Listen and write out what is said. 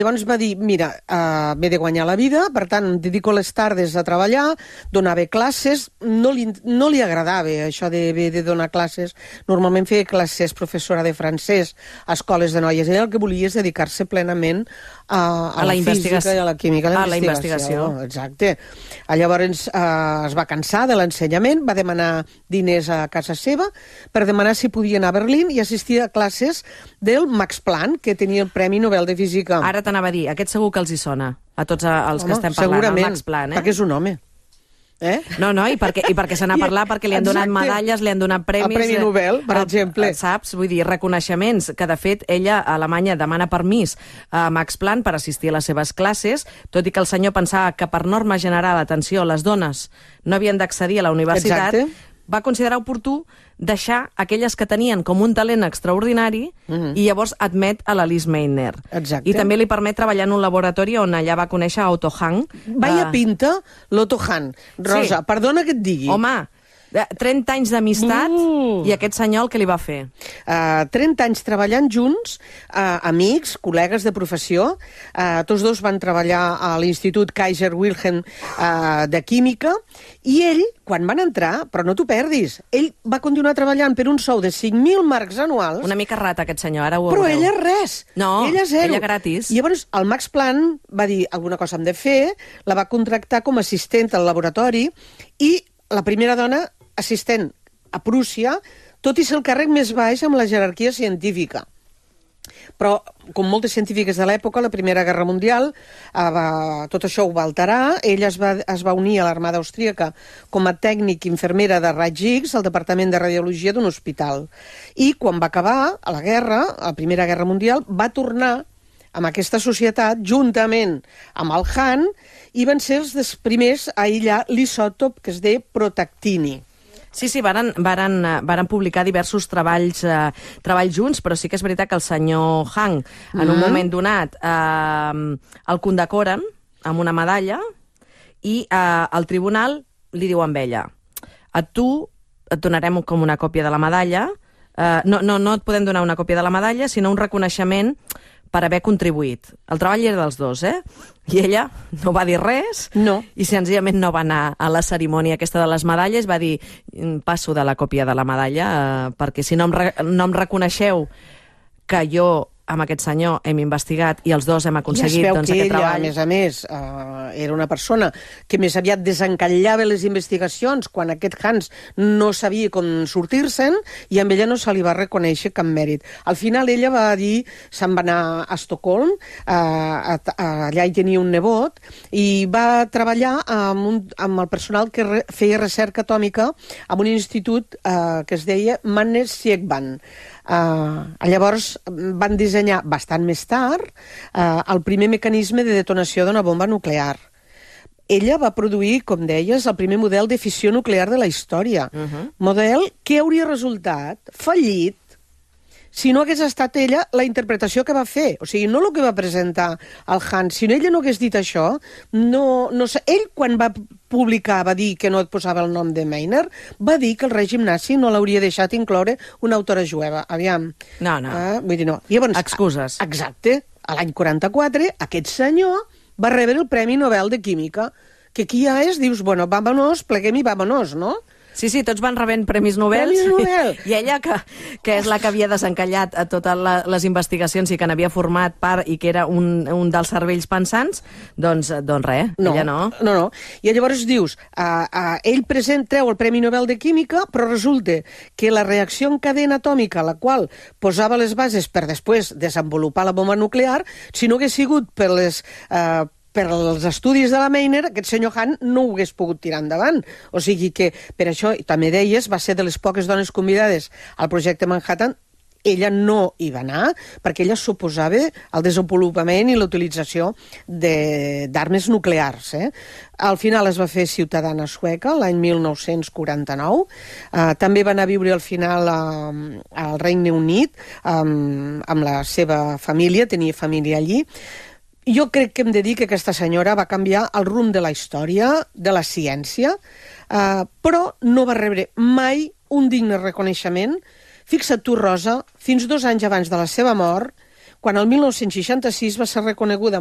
Llavors va dir, mira, m'he de guanyar la vida, per tant, em dedico les tardes a treballar, donava classes, no li agradava això de donar classes, normalment feia classes professora de francès a escoles de noies, ella el que volia és dedicar-se plenament a la física i a la química, a la investigació. Exacte. Llavors es va cansar de l'ensenyament, va demanar diners a casa seva per demanar si podia anar a Berlín i assistir a classes del Max Planck, que tenia el Premi Nobel de Física. Ara t'anava a dir, aquest segur que els hi sona, a tots els que estem parlant, segurament, el Max Planck, perquè és un home. No, i perquè se n'ha parlat, perquè li han donat medalles, li han donat premis... El Premi Nobel, per exemple. Saps? Vull dir, reconeixements, que de fet ella a Alemanya demana permís a Max Planck per assistir a les seves classes, tot i que el senyor pensava que per norma general, atenció, les dones no havien d'accedir a la universitat. Exacte. Va considerar oportú deixar aquelles que tenien com un talent extraordinari i llavors admet a la Lise Meitner. Exacte. I també li permet treballar en un laboratori on allà va conèixer a Otto Hahn. Vaya pinta l'Otto Hahn. Rosa, sí. Perdona que et digui. Home, 30 anys d'amistat i aquest senyor el que li va fer? 30 anys treballant junts, amics, col·legues de professió. Tots dos van treballar a l'Institut Kaiser Wilhelm de Química i ell, quan van entrar, però no t'ho perdis, ell va continuar treballant per un sou de 5.000 marcs anuals. Una mica rata aquest senyor, ara ho veureu. Però ella res. No, ella zero. Ella gratis. I llavors el Max Planck va dir alguna cosa hem de fer, la va contractar com a assistent al laboratori i la primera dona assistent a Prússia, tot i ser el càrrec més baix amb la jerarquia científica. Però, com moltes científiques de l'època, la Primera Guerra Mundial, tot això ho va alterar. Ella es va unir a l'armada austríaca com a tècnic infermera de raigs X al departament de radiologia d'un hospital. I quan va acabar a la guerra, a la Primera Guerra Mundial, va tornar amb aquesta societat, juntament amb el Hahn, i van ser els primers a aïllar l'isòtop que es deia protactini. Sí, varen publicar diversos treballs junts, però sí que és veritat que el senyor Hahn, en un moment donat, el condecoren amb una medalla i al tribunal li diu amb ella: a tu et donarem com una còpia de la medalla, no et podem donar una còpia de la medalla, sinó un reconeixement per haver contribuït. El treball era dels dos, I ella no va dir res, i senzillament no va anar a la cerimònia aquesta de les medalles, va dir, passo de la còpia de la medalla, perquè si no em reconeixeu que jo amb aquest senyor hem investigat i els dos hem aconseguit aquest treball. I es veu que ella, a més, era una persona que més aviat desencallava les investigacions quan aquest Hans no sabia com sortir-se'n i amb ella no se li va reconèixer cap mèrit. Al final ella va dir, se'n va anar a Estocolm, allà hi tenia un nebot, i va treballar amb el personal que feia recerca atòmica en un institut que es deia Mannes Siegbahn. Llavors van dissenyar bastant més tard el primer mecanisme de detonació d'una bomba nuclear. Ella va produir, com deies, el primer model de fissió nuclear de la història. Model que hauria resultat fallit si no hagués estat ella la interpretació que va fer. O sigui, no el que va presentar el Hahn. Si ella no hagués dit això, ell, quan va publicar, va dir que no et posava el nom de Meitner, va dir que el règim nazi no l'hauria deixat incloure una autora jueva. Aviam. No. Vull dir, no. Llavors, excuses. Exacte. A l'any 44, aquest senyor va rebre el Premi Nobel de Química, que aquí ja dius, bueno, vámonos, pleguem i vámonos, no? Sí, tots van rebent Premis Nobel. I ella, que és la que havia desencallat a totes les investigacions i que n'havia format part i que era un dels cervells pensants, doncs res, ella no. No. I llavors dius, ell treu el Premi Nobel de Química, però resulta que la reacció en cadena atòmica, la qual posava les bases per després desenvolupar la bomba nuclear, si no hagués sigut per els estudis de la Meitner, aquest senyor Hahn no ho hagués pogut tirar endavant. O sigui que, per això, també deies, va ser de les poques dones convidades al projecte Manhattan. Ella no hi va anar, perquè ella suposava el desenvolupament i la utilització d'armes nuclears. Al final es va fer ciutadana sueca, l'any 1949. També va anar a viure al final al Regne Unit amb la seva família, tenia família allí. Jo crec que hem de dir que aquesta senyora va canviar el rumb de la història, de la ciència, però no va rebre mai un digne reconeixement. Fixa't tu, Rosa, fins 2 anys abans de la seva mort, quan el 1966 va ser reconeguda